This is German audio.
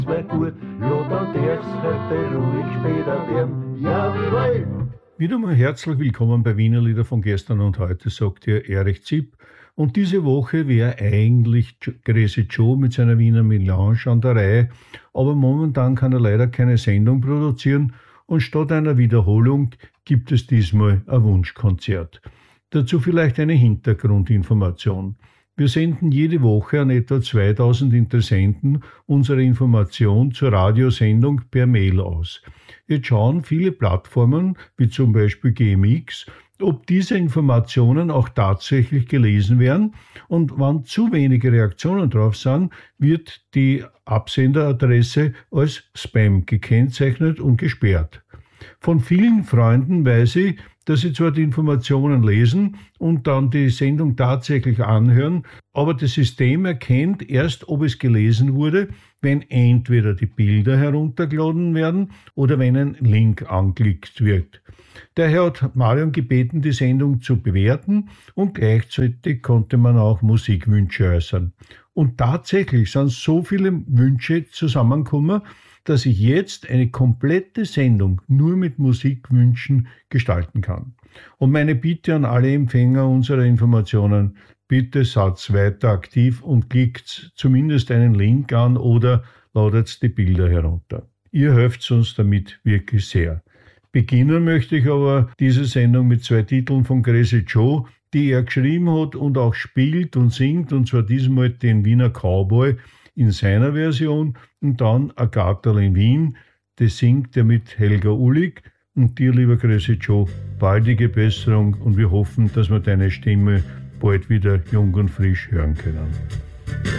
wär gut, ja, dann darf's heute ruhig später werden. Jawohl! Wieder mal herzlich willkommen bei Wiener Lieder von gestern und heute, sagt hier Erich Zipp. Und diese Woche wäre eigentlich Crazy Joe mit seiner Wiener Melange an der Reihe, aber momentan kann er leider keine Sendung produzieren und statt einer Wiederholung gibt es diesmal ein Wunschkonzert. Dazu vielleicht eine Hintergrundinformation. Wir senden jede Woche an etwa 2000 Interessenten unsere Information zur Radiosendung per Mail aus. Jetzt schauen viele Plattformen, wie zum Beispiel GMX, ob diese Informationen auch tatsächlich gelesen werden, und wenn zu wenige Reaktionen drauf sind, wird die Absenderadresse als Spam gekennzeichnet und gesperrt. Von vielen Freunden weiß ich, dass sie zwar die Informationen lesen und dann die Sendung tatsächlich anhören, aber das System erkennt erst, ob es gelesen wurde, wenn entweder die Bilder heruntergeladen werden oder wenn ein Link angeklickt wird. Daher hat Marion gebeten, die Sendung zu bewerten, und gleichzeitig konnte man auch Musikwünsche äußern. Und tatsächlich sind so viele Wünsche zusammengekommen, dass ich jetzt eine komplette Sendung nur mit Musikwünschen gestalten kann. Und meine Bitte an alle Empfänger unserer Informationen: bitte seid weiter aktiv und klickt zumindest einen Link an oder ladet die Bilder herunter. Ihr helft uns damit wirklich sehr. Beginnen möchte ich aber diese Sendung mit 2 Titeln von Crazy Joe, die er geschrieben hat und auch spielt und singt, und zwar diesmal den Wiener Cowboy in seiner Version und dann Agatha in Wien, das singt er mit Helga Ullig. Und dir, lieber Crazy Joe, baldige Besserung, und wir hoffen, dass wir deine Stimme bald wieder jung und frisch hören können.